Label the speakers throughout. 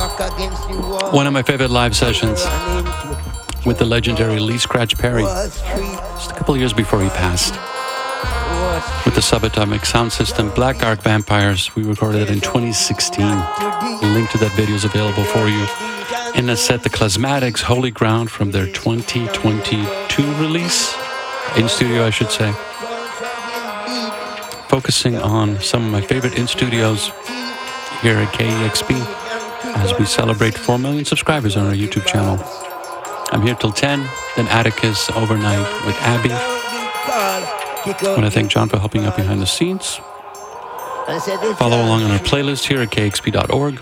Speaker 1: One of my favorite live sessions with the legendary Lee Scratch Perry, just a couple of years before he passed, with the Subatomic Sound System, Black Ark Vampires. We recorded it in 2016. A link to that video is available for you. In a set, the Klasmatics, Holy Ground, from their 2022 release, in studio I should say, focusing on some of my favorite in studios here at KEXP as we celebrate 4 million subscribers on our YouTube channel. I'm here till 10, then Atticus overnight with Abby. I want to thank John for helping out behind the scenes. Follow along on our playlist here at kexp.org.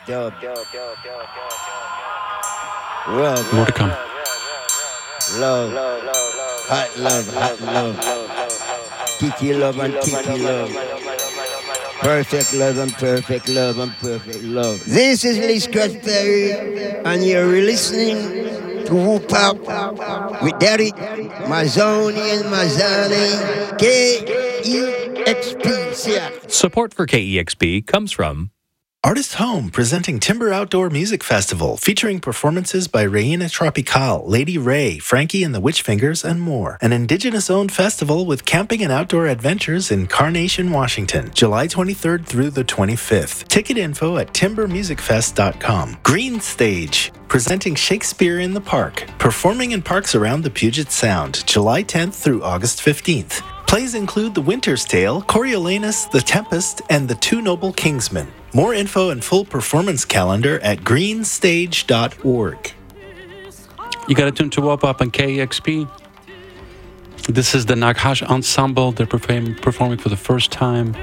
Speaker 1: More to come.
Speaker 2: Love, hot love, Kiki love and Kiki love. Perfect love and perfect love and perfect love. This is Lee Scratch Perry, and you're listening to Whoop Up with Derek Mazzoni and Mazzani, KEXP Seattle.
Speaker 3: Support for KEXP comes from
Speaker 4: Artist Home, presenting Timber Outdoor Music Festival, featuring performances by Reina Tropical, Lady Ray, Frankie and the Witchfingers, and more. An Indigenous-owned festival with camping and outdoor adventures in Carnation, Washington, July 23rd through the 25th. Ticket info at timbermusicfest.com. Green Stage, presenting Shakespeare in the Park, performing in parks around the Puget Sound, July 10th through August 15th. Plays include The Winter's Tale, Coriolanus, The Tempest, and The Two Noble Kingsmen. More info and full performance calendar at greenstage.org.
Speaker 1: You got to tune to Whoop Up on KEXP. This is the Naghash Ensemble. They're performing for the first time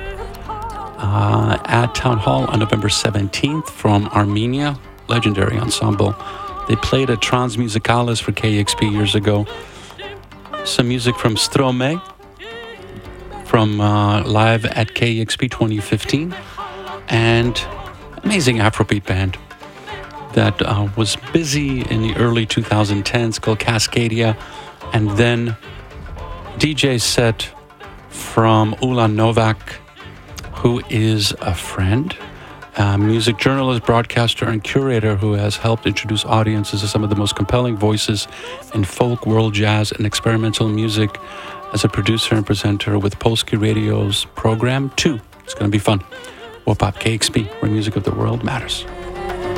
Speaker 1: at Town Hall on November 17th from Armenia. Legendary ensemble. They played at Transmusicalis for KEXP years ago. Some music from Strome from live at KEXP 2015. And amazing Afrobeat band that was busy in the early 2010s called Cascadia. And then DJ set from Ulan Novak, who is a friend, music journalist, broadcaster, and curator who has helped introduce audiences to some of the most compelling voices in folk, world jazz, and experimental music as a producer and presenter with Polski Radio's program 2. It's going to be fun. Whoop Up KEXP, where music of the world matters.